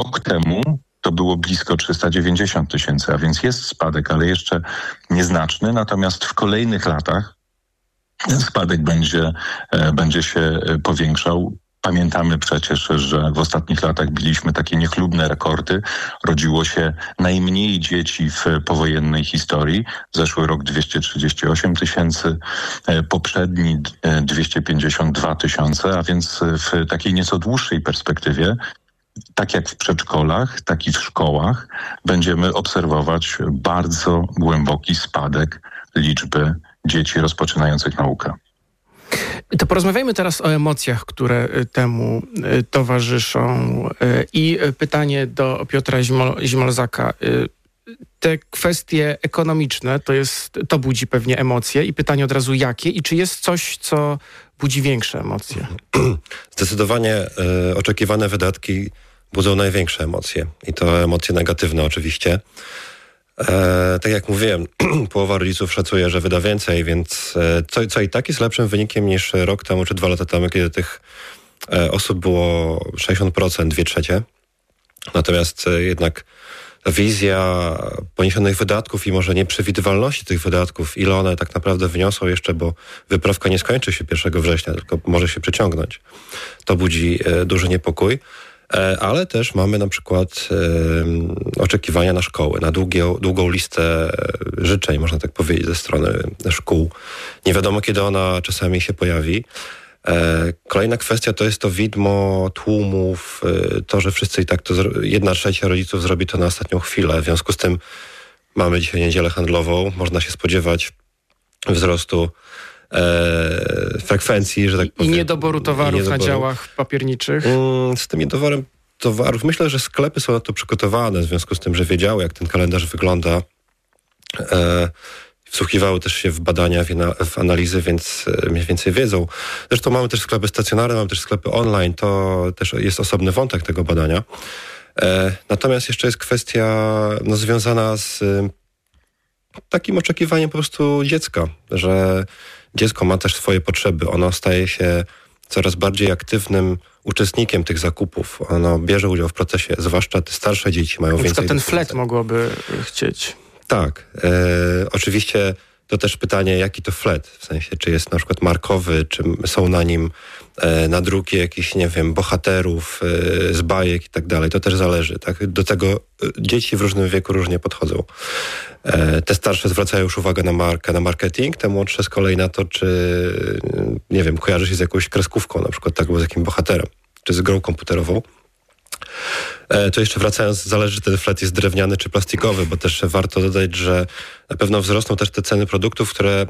Rok temu to było blisko 390 tysięcy, a więc jest spadek, ale jeszcze nieznaczny. Natomiast w kolejnych latach ten spadek będzie się powiększał. Pamiętamy przecież, że w ostatnich latach biliśmy takie niechlubne rekordy. Rodziło się najmniej dzieci w powojennej historii. Zeszły rok 238 tysięcy, poprzedni 252 tysiące, a więc w takiej nieco dłuższej perspektywie, tak jak w przedszkolach, tak i w szkołach, będziemy obserwować bardzo głęboki spadek liczby dzieci rozpoczynających naukę. To porozmawiajmy teraz o emocjach, które temu towarzyszą. I pytanie do Piotra Zimolzaka. Te kwestie ekonomiczne, to budzi pewnie emocje i pytanie od razu jakie i czy jest coś, co budzi większe emocje? Zdecydowanie oczekiwane wydatki budzą największe emocje i to emocje negatywne oczywiście. Tak jak mówiłem, połowa rodziców szacuje, że wyda więcej, więc co i tak jest lepszym wynikiem niż rok temu czy 2 lata temu, kiedy tych osób było 60%, 2/3. Natomiast jednak ta wizja poniesionych wydatków i może nieprzewidywalności tych wydatków, ile one tak naprawdę wyniosą jeszcze, bo wyprawka nie skończy się 1 września, tylko może się przeciągnąć. To budzi duży niepokój. Ale też mamy na przykład oczekiwania na szkoły, na długą listę życzeń, można tak powiedzieć, ze strony szkół. Nie wiadomo, kiedy ona czasami się pojawi. Kolejna kwestia to jest to widmo tłumów, to, że wszyscy i tak to 1/3 rodziców zrobi to na ostatnią chwilę. W związku z tym mamy dzisiaj niedzielę handlową, można się spodziewać wzrostu frekwencji, że tak powiem. I niedoboru towarów na działach papierniczych? Z tym niedoborem towarów myślę, że sklepy są na to przygotowane, w związku z tym, że wiedziały, jak ten kalendarz wygląda. Wsłuchiwały też się w badania, w analizy, więc mniej więcej wiedzą. Zresztą mamy też sklepy stacjonarne, mamy też sklepy online, to też jest osobny wątek tego badania. Natomiast jeszcze jest kwestia związana z takim oczekiwaniem po prostu dziecka, że dziecko ma też swoje potrzeby. Ono staje się coraz bardziej aktywnym uczestnikiem tych zakupów. Ono bierze udział w procesie, zwłaszcza te starsze dzieci mają więcej... Na przykład ten flet mogłoby chcieć. Tak. Oczywiście to też pytanie, jaki to flet? W sensie, czy jest na przykład markowy, czy są na nim nadruki jakichś, nie wiem, bohaterów z bajek i tak dalej. To też zależy. Tak? Do tego dzieci w różnym wieku różnie podchodzą. Te starsze zwracają już uwagę na markę, na marketing, te młodsze z kolei na to, czy, nie wiem, kojarzy się z jakąś kreskówką, na przykład tak, albo z jakim bohaterem, czy z grą komputerową. To jeszcze wracając, zależy, czy ten flet jest drewniany czy plastikowy, bo też warto dodać, że na pewno wzrosną też te ceny produktów, które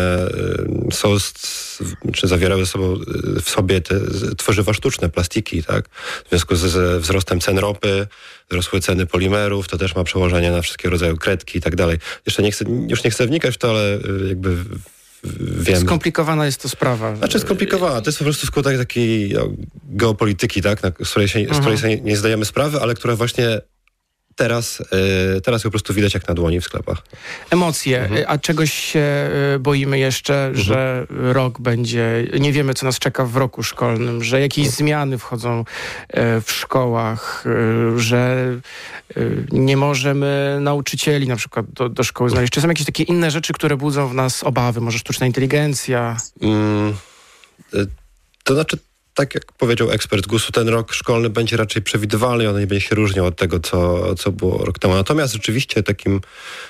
są, czy zawierały w sobie te tworzywa sztuczne, plastiki, tak? W związku ze wzrostem cen ropy, wzrosły ceny polimerów, to też ma przełożenie na wszystkie rodzaje kredki i tak dalej. Jeszcze już nie chcę wnikać w to, ale jakby wiem. Skomplikowana jest to sprawa. Znaczy skomplikowana. To jest po prostu skutek takiej geopolityki, tak, z której sobie nie zdajemy sprawy, ale która właśnie teraz po prostu widać jak na dłoni w sklepach. Emocje. A czegoś się boimy jeszcze, że rok będzie... Nie wiemy, co nas czeka w roku szkolnym, że jakieś zmiany wchodzą w szkołach, że nie możemy nauczycieli na przykład do szkoły znaleźć. Czy są jakieś takie inne rzeczy, które budzą w nas obawy? Może sztuczna inteligencja? To znaczy, tak jak powiedział ekspert GUS-u, ten rok szkolny będzie raczej przewidywalny i on nie będzie się różnił od tego, co było rok temu. Natomiast rzeczywiście takim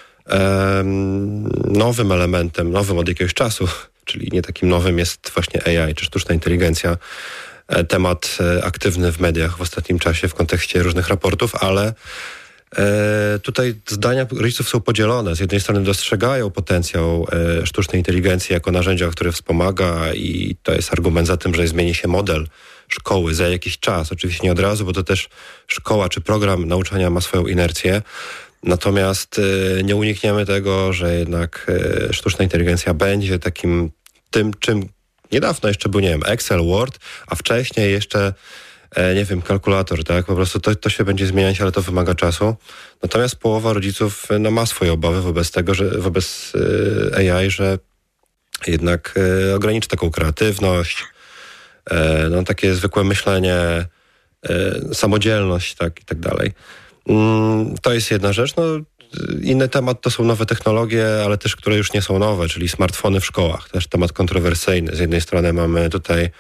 nowym elementem, nowym od jakiegoś czasu, czyli nie takim nowym, jest właśnie AI, czy sztuczna inteligencja. Temat aktywny w mediach w ostatnim czasie w kontekście różnych raportów, ale tutaj zdania rodziców są podzielone. Z jednej strony dostrzegają potencjał sztucznej inteligencji jako narzędzia, które wspomaga i to jest argument za tym, że zmieni się model szkoły za jakiś czas. Oczywiście nie od razu, bo to też szkoła czy program nauczania ma swoją inercję. Natomiast nie unikniemy tego, że jednak sztuczna inteligencja będzie takim tym, czym niedawno jeszcze był, nie wiem, Excel, Word, a wcześniej jeszcze nie wiem, kalkulator, tak? Po prostu to się będzie zmieniać, ale to wymaga czasu. Natomiast połowa rodziców ma swoje obawy wobec tego, że wobec AI, że jednak ograniczy taką kreatywność, takie zwykłe myślenie samodzielność, tak i tak dalej. To jest jedna rzecz. Inny temat to są nowe technologie, ale też, które już nie są nowe, czyli smartfony w szkołach. Też temat kontrowersyjny. Z jednej strony mamy tutaj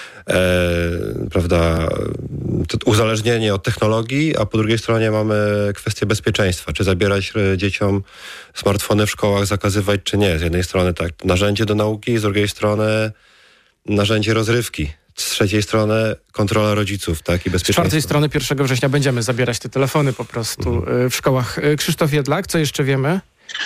uzależnienie od technologii, a po drugiej stronie mamy kwestię bezpieczeństwa. Czy zabierać dzieciom smartfony w szkołach, zakazywać czy nie. Z jednej strony tak, narzędzie do nauki, z drugiej strony narzędzie rozrywki. Z trzeciej strony kontrola rodziców, tak, i bezpieczeństwo. Z czwartej strony 1 września będziemy zabierać te telefony po prostu w szkołach. Krzysztof Jedlak, co jeszcze wiemy?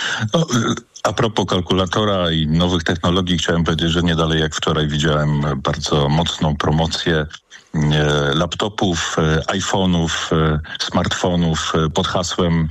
A propos kalkulatora i nowych technologii, chciałem powiedzieć, że nie dalej jak wczoraj widziałem bardzo mocną promocję laptopów, iPhone'ów, smartfonów pod hasłem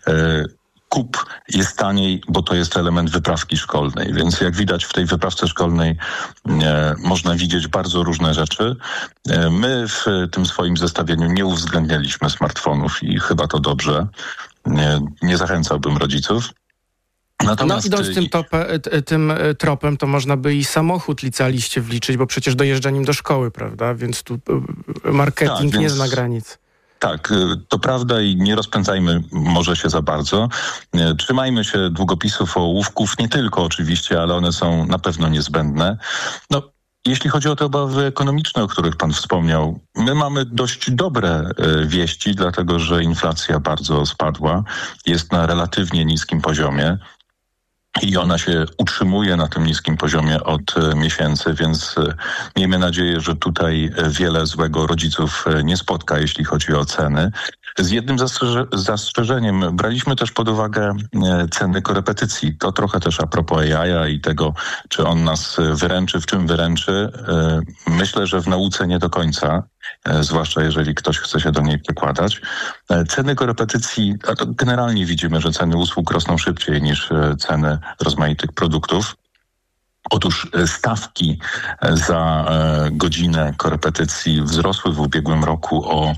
kup jest taniej, bo to jest element wyprawki szkolnej. Więc jak widać w tej wyprawce szkolnej można widzieć bardzo różne rzeczy. My w tym swoim zestawieniu nie uwzględnialiśmy smartfonów i chyba to dobrze. Nie zachęcałbym rodziców. Natomiast idąc tym tropem, to można by i samochód licealiście wliczyć, bo przecież dojeżdża nim do szkoły, prawda? Więc tu marketing nie zna granic. Tak, to prawda i nie rozpędzajmy może się za bardzo. Trzymajmy się długopisów, ołówków, nie tylko oczywiście, ale one są na pewno niezbędne. Jeśli chodzi o te obawy ekonomiczne, o których pan wspomniał, my mamy dość dobre wieści, dlatego że inflacja bardzo spadła, jest na relatywnie niskim poziomie. I ona się utrzymuje na tym niskim poziomie od miesięcy, więc miejmy nadzieję, że tutaj wiele złego rodziców nie spotka, jeśli chodzi o ceny. Z jednym zastrzeżeniem braliśmy też pod uwagę ceny korepetycji. To trochę też a propos AI i tego, czy on nas wyręczy, w czym wyręczy. Myślę, że w nauce nie do końca, zwłaszcza jeżeli ktoś chce się do niej przykładać. Ceny korepetycji, a to generalnie widzimy, że ceny usług rosną szybciej niż ceny rozmaitych produktów. Otóż stawki za godzinę korepetycji wzrosły w ubiegłym roku o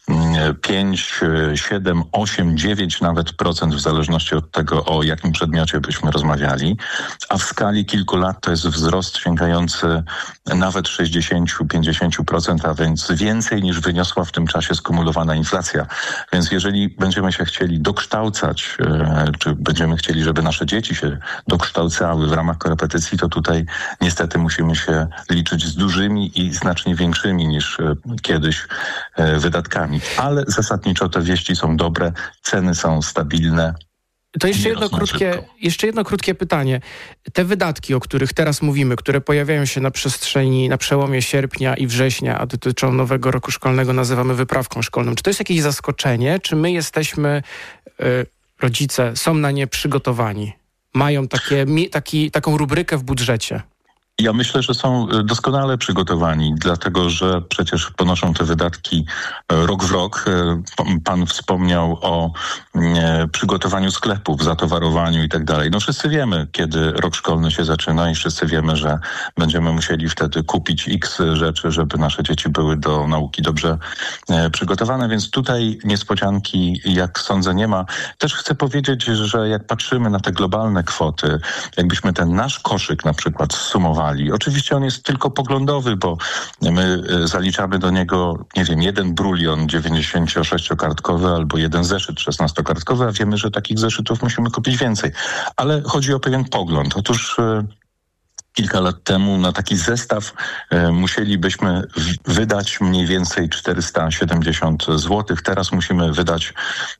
5, 7, 8, 9 nawet procent w zależności od tego, o jakim przedmiocie byśmy rozmawiali, a w skali kilku lat to jest wzrost sięgający nawet 60-50%, a więc więcej niż wyniosła w tym czasie skumulowana inflacja. Więc jeżeli będziemy się chcieli dokształcać, czy będziemy chcieli, żeby nasze dzieci się dokształcały w ramach korepetycji, to tutaj niestety musimy się liczyć z dużymi i znacznie większymi niż kiedyś wydatkami. Ale zasadniczo te wieści są dobre, ceny są stabilne. To jeszcze jedno krótkie pytanie. Te wydatki, o których teraz mówimy, które pojawiają się na przełomie sierpnia i września, a dotyczą nowego roku szkolnego, nazywamy wyprawką szkolną. Czy to jest jakieś zaskoczenie? Czy my jesteśmy, rodzice, są na nie przygotowani? Mają taką rubrykę w budżecie? Ja myślę, że są doskonale przygotowani, dlatego że przecież ponoszą te wydatki rok w rok. Pan wspomniał o przygotowaniu sklepów, zatowarowaniu i tak dalej. Wszyscy wiemy, kiedy rok szkolny się zaczyna i wszyscy wiemy, że będziemy musieli wtedy kupić X rzeczy, żeby nasze dzieci były do nauki dobrze przygotowane, więc tutaj niespodzianki, jak sądzę, nie ma. Też chcę powiedzieć, że jak patrzymy na te globalne kwoty, jakbyśmy ten nasz koszyk na przykład zsumowali, oczywiście on jest tylko poglądowy, bo my zaliczamy do niego, nie wiem, 1 brulion 96-kartkowy albo 1 zeszyt 16-kartkowy, a wiemy, że takich zeszytów musimy kupić więcej. Ale chodzi o pewien pogląd. Otóż kilka lat temu na taki zestaw musielibyśmy wydać mniej więcej 470 zł. Teraz musimy wydać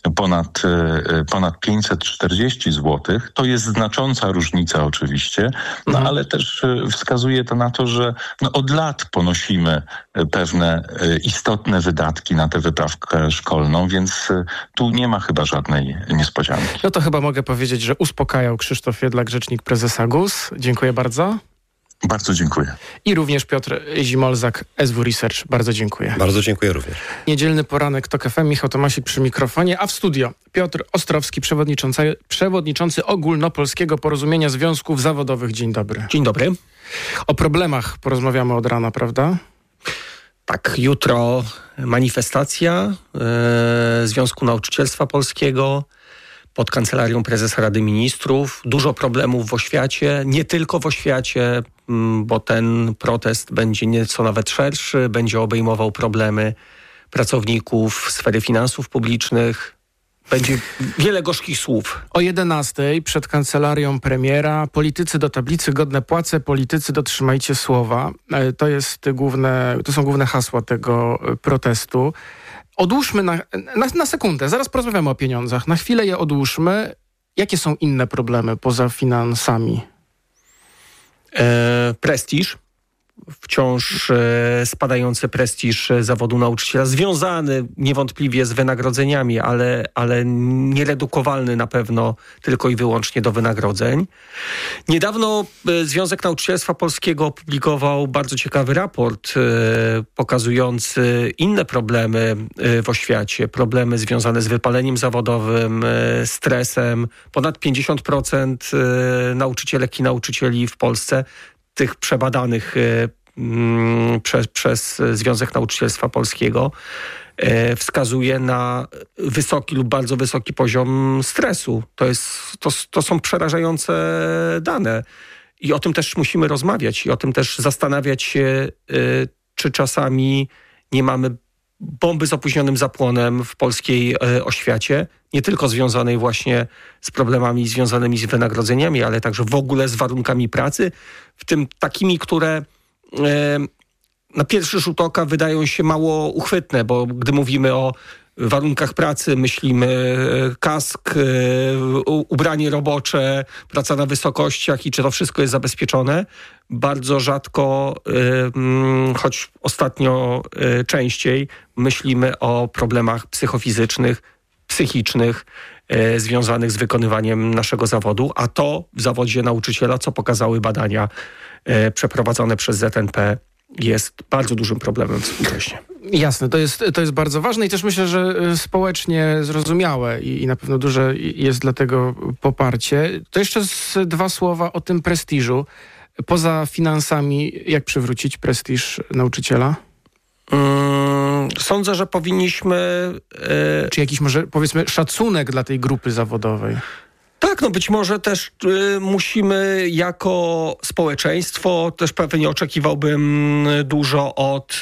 ponad 540 zł. To jest znacząca różnica oczywiście, ale też wskazuje to na to, że od lat ponosimy pewne istotne wydatki na tę wyprawkę szkolną, więc tu nie ma chyba żadnej niespodzianki. To chyba mogę powiedzieć, że uspokajał Krzysztof Jedlak, rzecznik prezesa GUS. Dziękuję bardzo. Bardzo dziękuję. I również Piotr Zimolzak, SW Research. Bardzo dziękuję. Bardzo dziękuję również. Niedzielny poranek TOK FM, Michał Tomasik przy mikrofonie, a w studio Piotr Ostrowski, przewodniczący Ogólnopolskiego Porozumienia Związków Zawodowych. Dzień dobry. Dzień dobry. O problemach porozmawiamy od rana, prawda? Tak, jutro manifestacja Związku Nauczycielstwa Polskiego pod Kancelarią Prezesa Rady Ministrów. Dużo problemów w oświacie, nie tylko w oświacie, bo ten protest będzie nieco nawet szerszy, będzie obejmował problemy pracowników sfery finansów publicznych. Będzie wiele gorzkich słów. O 11:00 przed kancelarią premiera: politycy do tablicy, godne płace, politycy dotrzymajcie słowa. To są główne hasła tego protestu. Odłóżmy na sekundę, zaraz porozmawiamy o pieniądzach. Na chwilę je odłóżmy. Jakie są inne problemy poza finansami? Prestiż. Wciąż spadający prestiż zawodu nauczyciela, związany niewątpliwie z wynagrodzeniami, ale nieredukowalny na pewno tylko i wyłącznie do wynagrodzeń. Niedawno Związek Nauczycielstwa Polskiego opublikował bardzo ciekawy raport pokazujący inne problemy w oświacie. Problemy związane z wypaleniem zawodowym, stresem. Ponad 50% nauczycielek i nauczycieli w Polsce, tych przebadanych przez Związek Nauczycielstwa Polskiego, wskazuje na wysoki lub bardzo wysoki poziom stresu. To są przerażające dane. I o tym też musimy rozmawiać i o tym też zastanawiać się, czy czasami nie mamy bomby z opóźnionym zapłonem w polskiej oświacie, nie tylko związanej właśnie z problemami związanymi z wynagrodzeniami, ale także w ogóle z warunkami pracy, w tym takimi, które na pierwszy rzut oka wydają się mało uchwytne, bo gdy mówimy o warunkach pracy, myślimy kask, ubranie robocze, praca na wysokościach i czy to wszystko jest zabezpieczone. Bardzo rzadko, choć ostatnio częściej, myślimy o problemach psychofizycznych, psychicznych, związanych z wykonywaniem naszego zawodu, a to w zawodzie nauczyciela, co pokazały badania przeprowadzone przez ZNP, jest bardzo dużym problemem współcześnie. Jasne, to jest bardzo ważne i też myślę, że społecznie zrozumiałe i na pewno duże jest dla tego poparcie. To jeszcze dwa słowa o tym prestiżu. Poza finansami, jak przywrócić prestiż nauczyciela? Sądzę, że powinniśmy... Czy jakiś może, powiedzmy, szacunek dla tej grupy zawodowej? Tak, być może też musimy jako społeczeństwo, też pewnie oczekiwałbym dużo od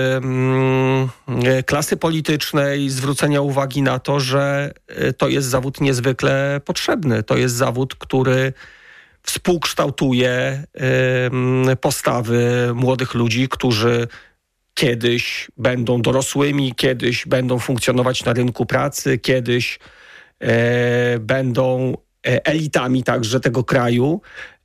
klasy politycznej, zwrócenia uwagi na to, że to jest zawód niezwykle potrzebny. To jest zawód, który współkształtuje postawy młodych ludzi, którzy kiedyś będą dorosłymi, kiedyś będą funkcjonować na rynku pracy, kiedyś będą elitami także tego kraju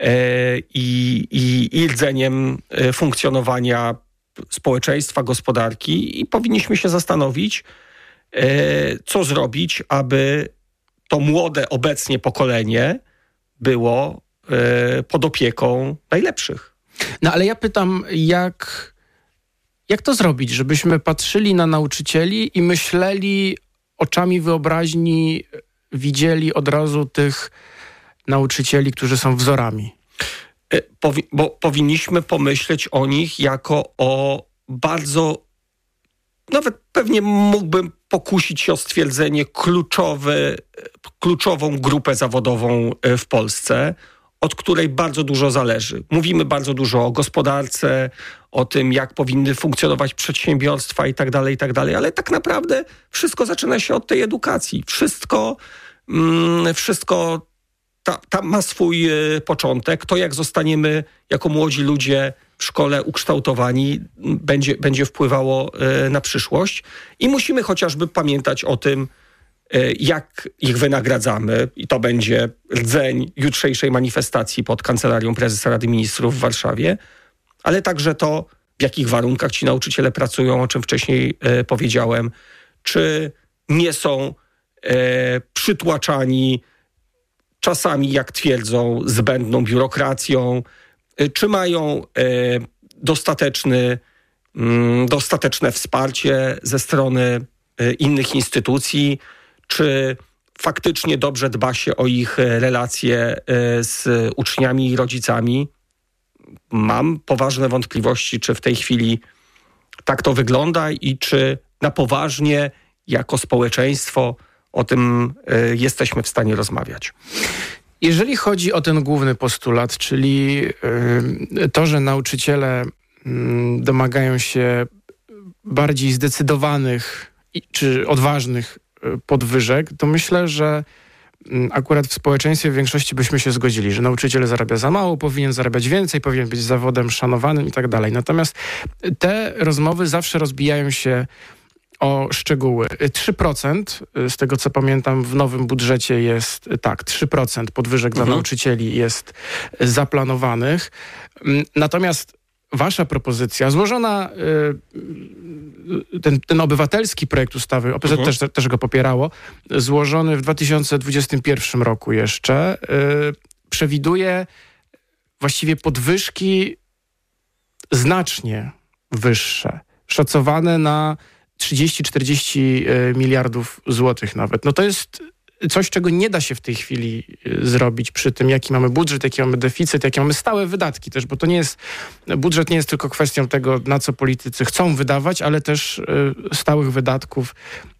i rdzeniem funkcjonowania społeczeństwa, gospodarki i powinniśmy się zastanowić, co zrobić, aby to młode obecnie pokolenie było pod opieką najlepszych. No ale ja pytam, jak to zrobić, żebyśmy patrzyli na nauczycieli i myśleli oczami wyobraźni, widzieli od razu tych nauczycieli, którzy są wzorami? Bo powinniśmy pomyśleć o nich jako o bardzo, nawet pewnie mógłbym pokusić się o stwierdzenie, kluczową grupę zawodową w Polsce, od której bardzo dużo zależy. Mówimy bardzo dużo o gospodarce, o tym, jak powinny funkcjonować przedsiębiorstwa i tak dalej, ale tak naprawdę wszystko zaczyna się od tej edukacji. Wszystko tam ma swój początek. To, jak zostaniemy jako młodzi ludzie w szkole ukształtowani, będzie wpływało na przyszłość. I musimy chociażby pamiętać o tym, jak ich wynagradzamy. I to będzie rdzeń jutrzejszej manifestacji pod Kancelarią Prezesa Rady Ministrów w Warszawie, ale także to, w jakich warunkach ci nauczyciele pracują, o czym wcześniej powiedziałem, czy nie są przytłaczani czasami, jak twierdzą, zbędną biurokracją, czy mają dostateczne wsparcie ze strony innych instytucji, czy faktycznie dobrze dba się o ich relacje z uczniami i rodzicami. Mam poważne wątpliwości, czy w tej chwili tak to wygląda i czy na poważnie jako społeczeństwo o tym jesteśmy w stanie rozmawiać. Jeżeli chodzi o ten główny postulat, czyli to, że nauczyciele domagają się bardziej zdecydowanych czy odważnych podwyżek, to myślę, że akurat w społeczeństwie w większości byśmy się zgodzili, że nauczyciel zarabia za mało, powinien zarabiać więcej, powinien być zawodem szanowanym i tak dalej. Natomiast te rozmowy zawsze rozbijają się o szczegóły. 3%, z tego co pamiętam, w nowym budżecie jest 3% podwyżek dla nauczycieli jest zaplanowanych. Natomiast wasza propozycja, złożona, ten obywatelski projekt ustawy, OPZ też go popierało, złożony w 2021 roku jeszcze, przewiduje właściwie podwyżki znacznie wyższe, szacowane na 30-40 miliardów złotych nawet. No to jest coś, czego nie da się w tej chwili zrobić przy tym, jaki mamy budżet, jaki mamy deficyt, jakie mamy stałe wydatki też, bo to nie jest, budżet nie jest tylko kwestią tego, na co politycy chcą wydawać, ale też stałych wydatków,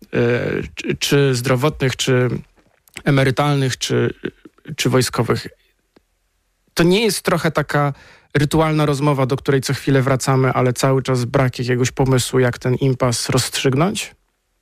czy zdrowotnych, czy emerytalnych, czy wojskowych. To nie jest trochę taka rytualna rozmowa, do której co chwilę wracamy, ale cały czas brak jakiegoś pomysłu, jak ten impas rozstrzygnąć?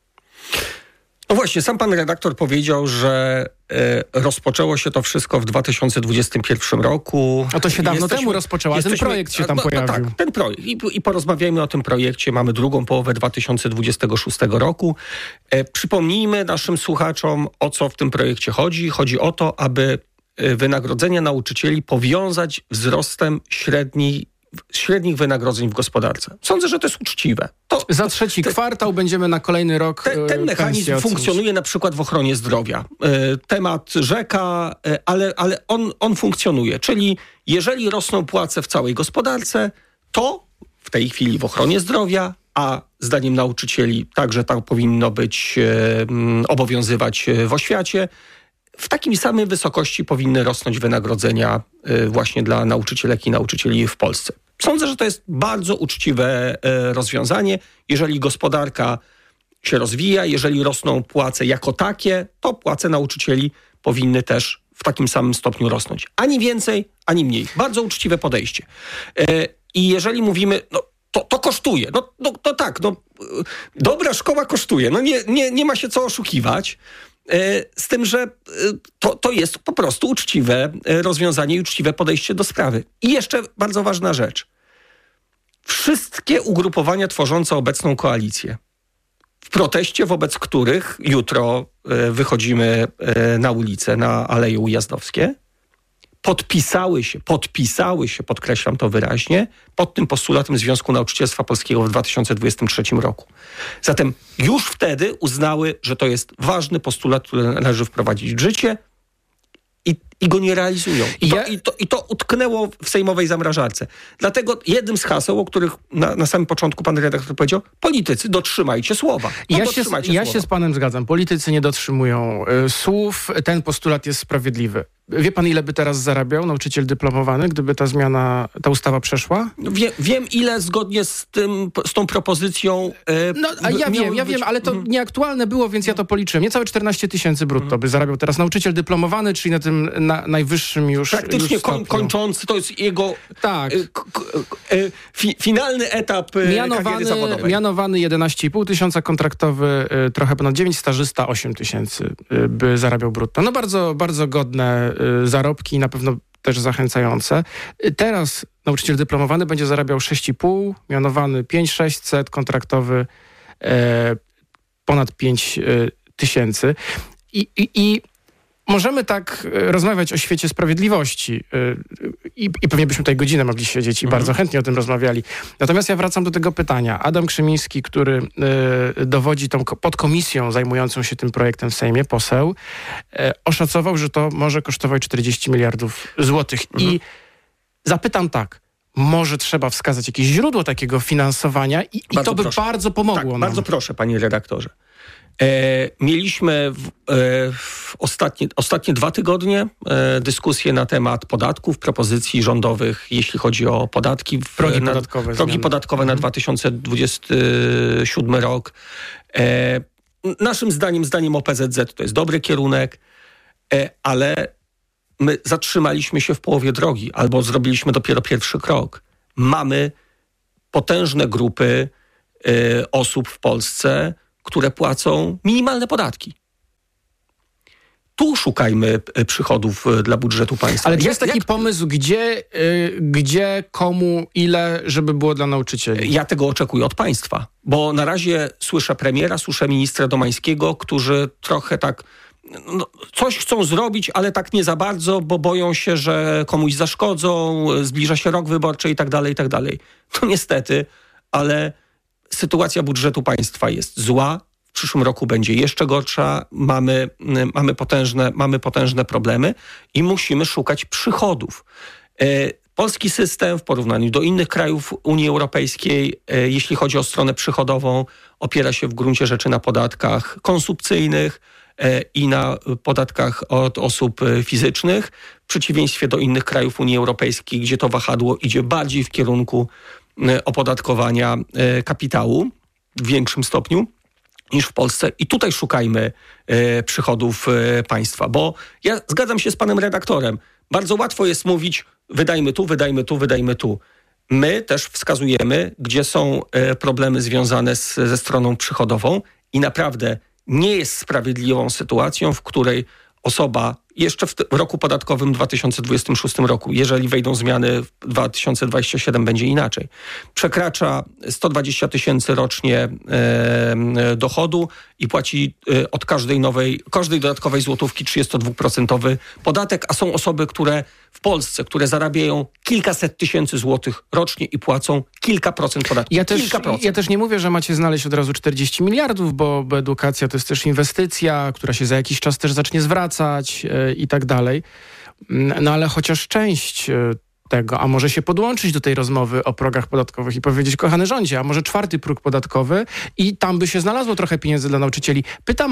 No właśnie, sam pan redaktor powiedział, że rozpoczęło się to wszystko w 2021 roku. A to się dawno temu rozpoczęło, a ten projekt się tam pojawił. No tak, ten projekt. I porozmawiajmy o tym projekcie. Mamy drugą połowę 2026 roku. Przypomnijmy naszym słuchaczom, o co w tym projekcie chodzi. Chodzi o to, aby wynagrodzenia nauczycieli powiązać wzrostem średnich wynagrodzeń w gospodarce. Sądzę, że to jest uczciwe. Za trzeci kwartał będziemy na kolejny rok ten mechanizm funkcjonuje na przykład w ochronie zdrowia. Temat rzeka, ale on funkcjonuje. Czyli jeżeli rosną płace w całej gospodarce, to w tej chwili w ochronie zdrowia, a zdaniem nauczycieli także tak powinno być, obowiązywać w oświacie, w takiej samej wysokości powinny rosnąć wynagrodzenia właśnie dla nauczycielek i nauczycieli w Polsce. Sądzę, że to jest bardzo uczciwe rozwiązanie. Jeżeli gospodarka się rozwija, jeżeli rosną płace jako takie, to płace nauczycieli powinny też w takim samym stopniu rosnąć. Ani więcej, ani mniej. Bardzo uczciwe podejście. I jeżeli mówimy, to kosztuje. No tak, dobra szkoła kosztuje. No nie ma się co oszukiwać. Z tym, że to jest po prostu uczciwe rozwiązanie i uczciwe podejście do sprawy. I jeszcze bardzo ważna rzecz. Wszystkie ugrupowania tworzące obecną koalicję, w proteście wobec których jutro wychodzimy na ulicę, na Aleje Ujazdowskie, podpisały się, podkreślam to wyraźnie, pod tym postulatem Związku Nauczycielstwa Polskiego w 2023 roku. Zatem już wtedy uznały, że to jest ważny postulat, który należy wprowadzić w życie i go nie realizują. I to utknęło w sejmowej zamrażarce. Dlatego jednym z haseł, o których na samym początku pan redaktor powiedział, politycy, dotrzymajcie słowa. Ja się z panem zgadzam. Politycy nie dotrzymują słów. Ten postulat jest sprawiedliwy. Wie pan, ile by teraz zarabiał nauczyciel dyplomowany, gdyby ta ustawa przeszła? Wiem, ile zgodnie z tą propozycją... Ja wiem, ale to nieaktualne było, więc ja to policzyłem. Niecałe 14 000 brutto by zarabiał teraz nauczyciel dyplomowany, czyli na tym najwyższym już praktycznie już kończący, to jest jego finalny etap kariery zawodowej. Mianowany 11 500, kontraktowy trochę ponad 9, stażysta 8 000 by zarabiał brutto. No bardzo, bardzo godne zarobki i na pewno też zachęcające. Teraz nauczyciel dyplomowany będzie zarabiał 6,5, mianowany 5600, kontraktowy ponad 5 000. I możemy tak rozmawiać o świecie sprawiedliwości i pewnie byśmy tutaj godzinę mogli siedzieć i bardzo chętnie o tym rozmawiali. Natomiast ja wracam do tego pytania. Adam Krzemiński, który dowodzi tą podkomisją zajmującą się tym projektem w Sejmie, poseł, oszacował, że to może kosztować 40 miliardów złotych. I zapytam tak, może trzeba wskazać jakieś źródło takiego finansowania i to by bardzo pomogło nam. Bardzo proszę, panie redaktorze. Mieliśmy w ostatnie 2 tygodnie dyskusję na temat podatków, propozycji rządowych, jeśli chodzi o podatki. Progi podatkowe na 2027 rok. Naszym zdaniem OPZZ to jest dobry kierunek, ale my zatrzymaliśmy się w połowie drogi albo zrobiliśmy dopiero pierwszy krok. Mamy potężne grupy osób w Polsce, które płacą minimalne podatki. Tu szukajmy przychodów dla budżetu państwa. Ale czy jest taki pomysł, gdzie, komu, ile, żeby było dla nauczycieli? Ja tego oczekuję od państwa, bo na razie słyszę premiera, słyszę ministra Domańskiego, którzy trochę tak coś chcą zrobić, ale tak nie za bardzo, bo boją się, że komuś zaszkodzą, zbliża się rok wyborczy i tak dalej, i tak dalej. No niestety, ale sytuacja budżetu państwa jest zła. W przyszłym roku będzie jeszcze gorsza. Mamy potężne problemy i musimy szukać przychodów. Polski system w porównaniu do innych krajów Unii Europejskiej, jeśli chodzi o stronę przychodową, opiera się w gruncie rzeczy na podatkach konsumpcyjnych i na podatkach od osób fizycznych, w przeciwieństwie do innych krajów Unii Europejskiej, gdzie to wahadło idzie bardziej w kierunku opodatkowania kapitału w większym stopniu niż w Polsce. I tutaj szukajmy przychodów państwa, bo ja zgadzam się z panem redaktorem. Bardzo łatwo jest mówić, wydajmy tu, wydajmy tu, wydajmy tu. My też wskazujemy, gdzie są problemy związane ze stroną przychodową i naprawdę nie jest sprawiedliwą sytuacją, w której osoba jeszcze w roku podatkowym 2026 roku, jeżeli wejdą zmiany w 2027, będzie inaczej, przekracza 120 000 rocznie dochodu i płaci od każdej dodatkowej złotówki 32% podatek, a są osoby, które w Polsce, które zarabiają kilkaset tysięcy złotych rocznie i płacą kilka procent podatku. Ja też nie mówię, że macie znaleźć od razu 40 miliardów, bo edukacja to jest też inwestycja, która się za jakiś czas też zacznie zwracać i tak dalej. No ale chociaż część tego, a może się podłączyć do tej rozmowy o progach podatkowych i powiedzieć, kochany rządzie, a może 4. próg podatkowy i tam by się znalazło trochę pieniędzy dla nauczycieli. Pytam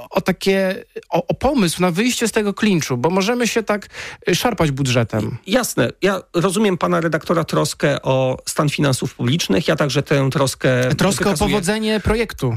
o pomysł na wyjście z tego klinczu, bo możemy się tak szarpać budżetem. Jasne. Ja rozumiem pana redaktora troskę o stan finansów publicznych. Ja także tę troskę o powodzenie projektu.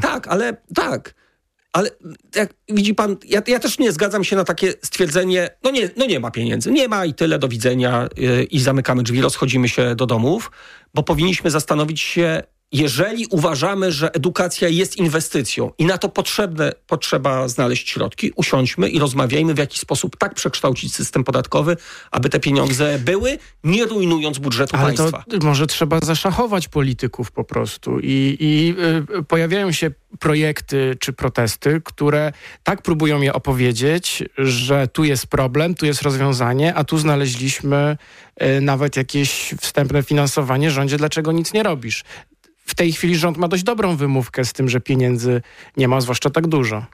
Ale jak widzi pan, ja też nie zgadzam się na takie stwierdzenie, nie ma pieniędzy, nie ma i tyle, do widzenia i zamykamy drzwi, rozchodzimy się do domów, bo powinniśmy zastanowić się, jeżeli uważamy, że edukacja jest inwestycją i na to potrzeba znaleźć środki, usiądźmy i rozmawiajmy, w jaki sposób tak przekształcić system podatkowy, aby te pieniądze były, nie rujnując budżetu państwa. Ale to może trzeba zaszachować polityków po prostu i pojawiają się projekty czy protesty, które tak próbują je opowiedzieć, że tu jest problem, tu jest rozwiązanie, a tu znaleźliśmy nawet jakieś wstępne finansowanie. Rządzie, dlaczego nic nie robisz? W tej chwili rząd ma dość dobrą wymówkę z tym, że pieniędzy nie ma, zwłaszcza tak dużo.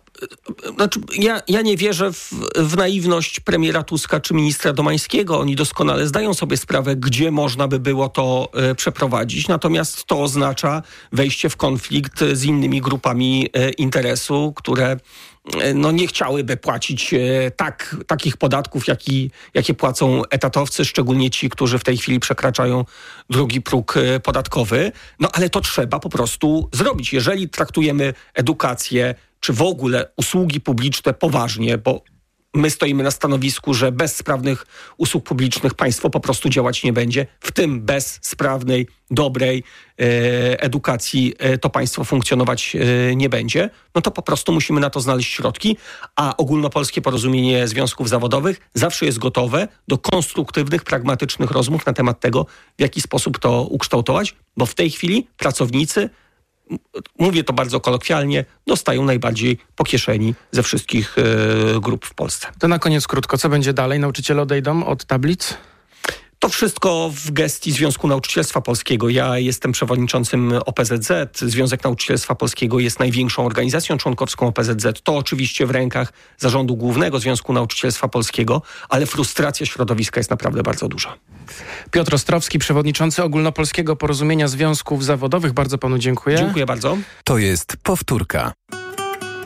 Ja nie wierzę w naiwność premiera Tuska czy ministra Domańskiego. Oni doskonale zdają sobie sprawę, gdzie można by było to przeprowadzić. Natomiast to oznacza wejście w konflikt z innymi grupami interesu, które nie chciałyby płacić takich podatków, jakie płacą etatowcy, szczególnie ci, którzy w tej chwili przekraczają 2. próg podatkowy. Ale to trzeba po prostu zrobić. Jeżeli traktujemy edukację, czy w ogóle usługi publiczne poważnie, bo my stoimy na stanowisku, że bez sprawnych usług publicznych państwo po prostu działać nie będzie, w tym bez sprawnej, dobrej edukacji to państwo funkcjonować nie będzie, to po prostu musimy na to znaleźć środki, a Ogólnopolskie Porozumienie Związków Zawodowych zawsze jest gotowe do konstruktywnych, pragmatycznych rozmów na temat tego, w jaki sposób to ukształtować, bo w tej chwili pracownicy, mówię to bardzo kolokwialnie, dostają najbardziej po kieszeni ze wszystkich grup w Polsce. To na koniec krótko, co będzie dalej? Nauczyciele odejdą od tablic? To wszystko w gestii Związku Nauczycielstwa Polskiego. Ja jestem przewodniczącym OPZZ. Związek Nauczycielstwa Polskiego jest największą organizacją członkowską OPZZ. To oczywiście w rękach Zarządu Głównego Związku Nauczycielstwa Polskiego, ale frustracja środowiska jest naprawdę bardzo duża. Piotr Ostrowski, przewodniczący Ogólnopolskiego Porozumienia Związków Zawodowych. Bardzo panu dziękuję. Dziękuję bardzo. To jest powtórka.